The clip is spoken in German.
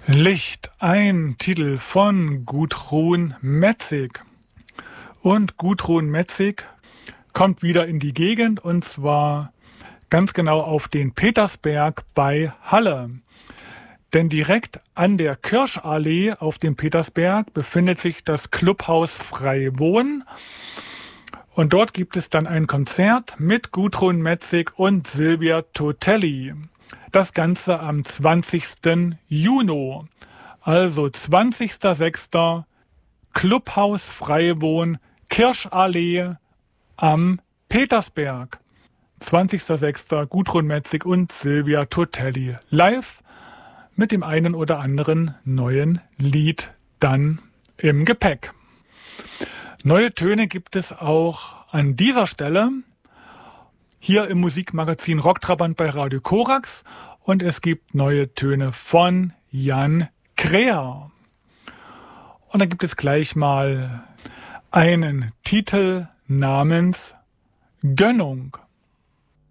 Licht, ein Titel von Gudrun Metzig. Und Gudrun Metzig kommt wieder in die Gegend und zwar ganz genau auf den Petersberg bei Halle. Denn direkt an der Kirschallee auf dem Petersberg befindet sich das Clubhaus Freiwohn. Und dort gibt es dann ein Konzert mit Gudrun Metzig und Silvia Totelli. Das Ganze am 20. Juni. Also 20.06. Clubhaus Freiwohn, Kirschallee am Petersberg. 20.06. Gudrun Metzig und Silvia Totelli. Live mit dem einen oder anderen neuen Lied dann im Gepäck. Neue Töne gibt es auch an dieser Stelle hier im Musikmagazin Rocktrabant bei Radio Korax und es gibt neue Töne von Jan Kräher. Und dann gibt es gleich mal einen Titel namens Gönnung.